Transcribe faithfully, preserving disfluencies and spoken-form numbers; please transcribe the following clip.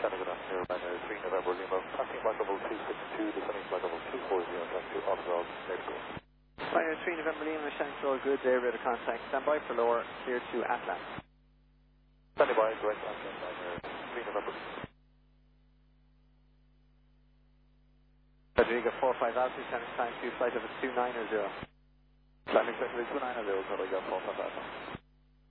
Santa Good afternoon, Binary three November Lima, passing flight level two six two, descending flight level two four zero, time to Oxford, Mexico. Binary three November Lima, Central, good day, radar contact, stand by for lower, clear to Atlas. Standing by, direct Atlas, Binary three November. Rodrigo four five altitude, sending time to flight level two nine zero. Climbing secondary two nine zero, Rodrigo four five Alpha.